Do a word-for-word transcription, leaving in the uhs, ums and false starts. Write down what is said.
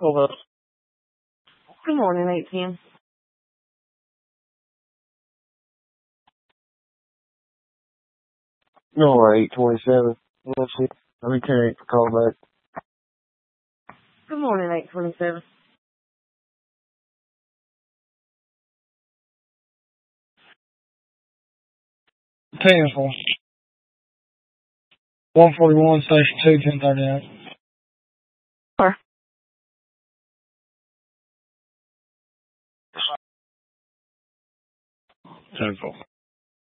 Hold up. Good morning, eighteen. No, eight twenty-seven. Let's see. Let me carry the call back. Good morning, eight twenty-seven. Painful. one forty-one, station two, ten thirty-eight. Or ten four.